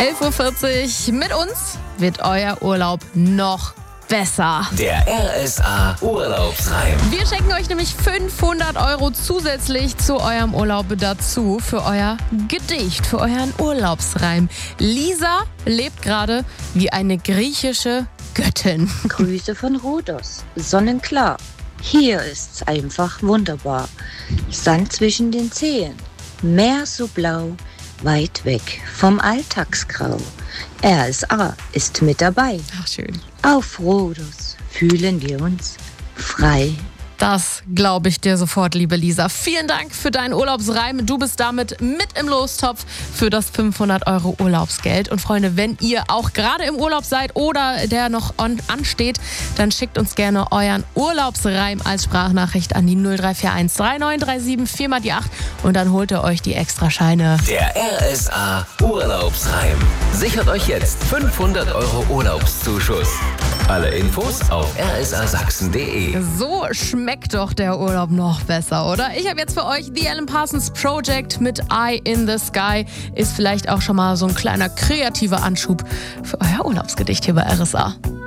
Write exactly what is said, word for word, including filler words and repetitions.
elf Uhr vierzig. Mit uns wird euer Urlaub noch besser. Der R S A Urlaubsreim. Wir schenken euch nämlich fünfhundert Euro zusätzlich zu eurem Urlaub dazu für euer Gedicht, für euren Urlaubsreim. Lisa lebt gerade wie eine griechische Göttin. Grüße von Rhodos. Sonnenklar. Hier ist's einfach wunderbar. Sand zwischen den Zehen. Meer so blau. Weit weg vom Alltagsgrau. R S A ist mit dabei. Ach, schön. Auf Rhodos fühlen wir uns frei. Das glaube ich dir sofort, liebe Lisa. Vielen Dank für deinen Urlaubsreim. Du bist damit mit im Lostopf für das fünfhundert Euro Urlaubsgeld. Und Freunde, wenn ihr auch gerade im Urlaub seid oder der noch on, ansteht, dann schickt uns gerne euren Urlaubsreim als Sprachnachricht an die null drei vier eins drei neun drei sieben vier mal die acht und dann holt ihr euch die Extrascheine. Der R S A Urlaubsreim. Sichert euch jetzt fünfhundert Euro Urlaubszuschuss. Alle Infos auf r s a sachsen punkt d e. So schmeckt doch der Urlaub noch besser, oder? Ich habe jetzt für euch The Alan Parsons Project mit Eye in the Sky. Ist vielleicht auch schon mal so ein kleiner kreativer Anschub für euer Urlaubsgedicht hier bei R S A.